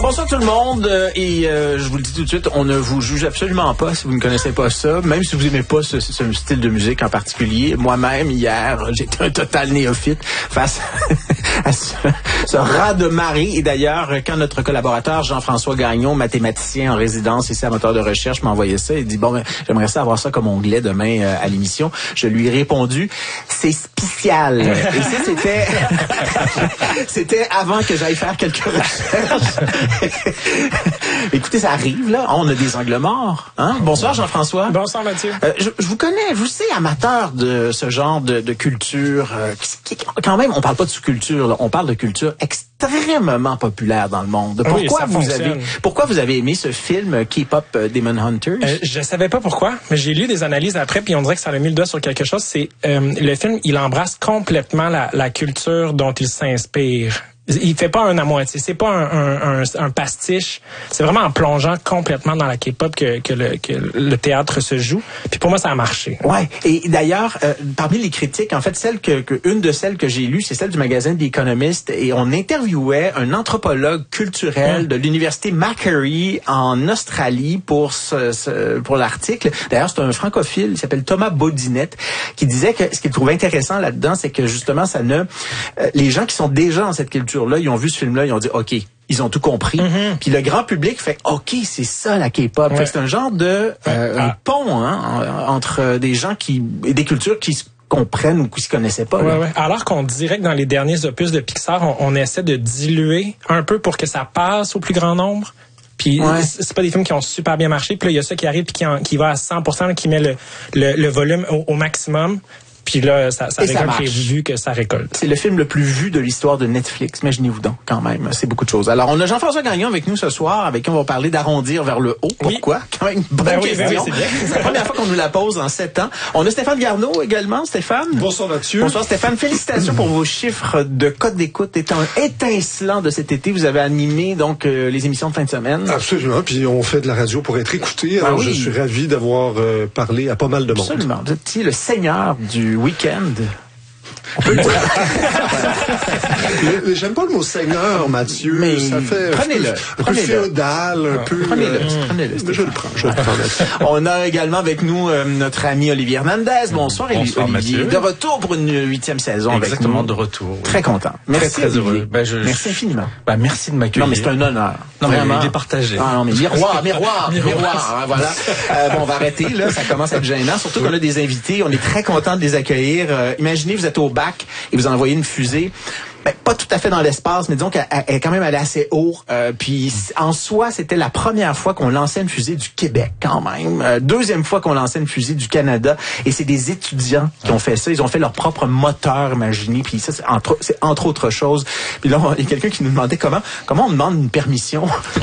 Bonsoir tout le monde je vous le dis tout de suite, on ne vous juge absolument pas si vous ne connaissez pas ça, même si vous aimez pas ce style de musique en particulier. Moi-même, hier, j'étais un total néophyte face à ce raz de marée. Et d'ailleurs, quand notre collaborateur Jean-François Gagnon, mathématicien en résidence ici à Moteur de Recherche, m'a envoyé ça, il dit bon, j'aimerais ça avoir ça comme onglet demain à l'émission. Je lui ai répondu, c'est spécial. Et ça, c'était avant que j'aille faire quelques recherches. Écoutez, ça arrive, là. On a des angles morts. Hein? Bonsoir, Jean-François. Bonsoir, Mathieu. Je vous connais. Je sais, amateur de ce genre de culture. Quand même, on parle pas de sous-culture, là. On parle de culture extrêmement populaire dans le monde. Pourquoi vous avez aimé ce film K-pop Demon Hunters? Je savais pas pourquoi, mais j'ai lu des analyses après, puis on dirait que ça a mis le doigt sur quelque chose. C'est le film, il embrasse complètement la culture dont il s'inspire. Il fait pas un à moitié, c'est pas un pastiche. C'est vraiment en plongeant complètement dans la K-pop que le théâtre se joue. Puis pour moi, ça a marché. Ouais. Et d'ailleurs, parmi les critiques, en fait, une de celles que j'ai lues, c'est celle du magazine The Economist, et on interviewait un anthropologue culturel de l'université Macquarie en Australie pour l'article. D'ailleurs, c'est un francophile, il s'appelle Thomas Baudinette, qui disait que ce qu'il trouvait intéressant là-dedans, c'est que justement, les gens qui sont déjà dans cette culture là, ils ont vu ce film-là, ils ont dit OK, ils ont tout compris. Puis le grand public fait OK, c'est ça la K-pop. Fait que c'est un genre de un pont entre des gens et des cultures qui se comprennent ou qui se connaissaient pas. Ouais. Alors qu'on dirait que dans les derniers opus de Pixar, on essaie de diluer un peu pour que ça passe au plus grand nombre. Puis c'est pas des films qui ont super bien marché. Puis là, il y a ça qui arrive puis qui va à 100%, qui met le volume au maximum. Puis là, ça récolte les vues que ça récolte. C'est le film le plus vu de l'histoire de Netflix. Imaginez-vous donc, quand même. C'est beaucoup de choses. Alors, on a Jean-François Gagnon avec nous ce soir, avec qui on va parler d'arrondir vers le haut. Pourquoi? Oui. Quand même une bonne question. Oui, c'est bien. C'est la première fois qu'on nous la pose en 7 ans. On a Stéphane Garneau également. Stéphane? Bonsoir, Mathieu. Bonsoir, Stéphane. Félicitations pour vos chiffres de cote d'écoute étant étincelant de cet été. Vous avez animé, donc, les émissions de fin de semaine. Absolument. Puis on fait de la radio pour être écouté. Alors, je suis ravi d'avoir parlé à pas mal de monde. Absolument. Vous êtes le seigneur du week-end. J'aime pas le mot seigneur, Mathieu. Mais ça fait un peu féodal, un peu. Prenez-le. Je le prends. On a également avec nous notre ami Olivier Hernandez. Bonsoir, Olivier. Mathieu. De retour pour une 8e saison. Exactement, de retour. Oui. Très content. Merci, très heureux. Merci infiniment. Merci de m'accueillir. Non, mais c'est un honneur. Non, mais vraiment. il est partagé. Ah, non, mais miroir. Hein, voilà. Bon, on va arrêter, là. Ça commence à être gênant. Surtout qu'on a des invités. On est très content de les accueillir. Imaginez, vous êtes au bac et vous envoyez une fusée. Pas tout à fait dans l'espace, mais disons qu'elle est quand même allée assez haut. Puis en soi, c'était la première fois qu'on lançait une fusée du Québec, quand même. Deuxième fois qu'on lançait une fusée du Canada. Et c'est des étudiants qui ont fait ça. Ils ont fait leur propre moteur, imaginez. Puis ça, c'est entre autres choses. Puis là, il y a quelqu'un qui nous demandait comment on demande une permission